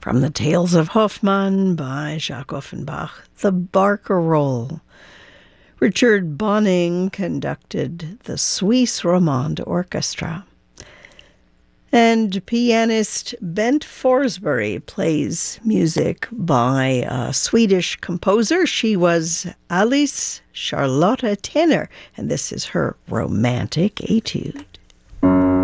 From the Tales of Hoffmann by Jacques Offenbach, the Barcarolle. Richard Bonning conducted the Suisse Romande Orchestra. And pianist Bent Forsberg plays music by a Swedish composer. She was Alice Charlotta Tenner, and this is her Romantic Etude.